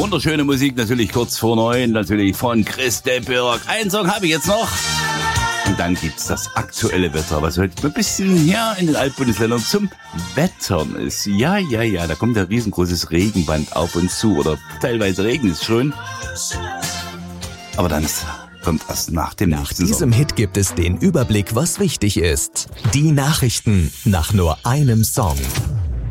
Wunderschöne Musik, natürlich kurz vor 9, natürlich von Chris de Burgh. Einen Song habe ich jetzt noch. Und dann gibt's das aktuelle Wetter, was heute ein bisschen hier in den Altbundesländern zum Wettern ist. Ja, da kommt ein riesengroßes Regenband auf uns zu oder teilweise regnet es schon. Aber dann kommt erst nach dem nächsten diesem Song. Hit gibt es den Überblick, was wichtig ist. Die Nachrichten nach nur einem Song.